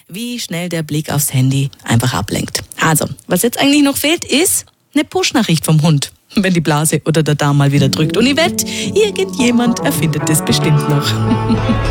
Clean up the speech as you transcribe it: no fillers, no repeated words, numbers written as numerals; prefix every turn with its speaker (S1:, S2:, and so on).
S1: wie schnell der Blick aufs Handy einfach ablenkt. Also, was jetzt eigentlich noch fehlt, ist eine Push-Nachricht vom Hund, wenn die Blase oder der Darm mal wieder drückt. Und ich wette, irgendjemand erfindet das bestimmt noch.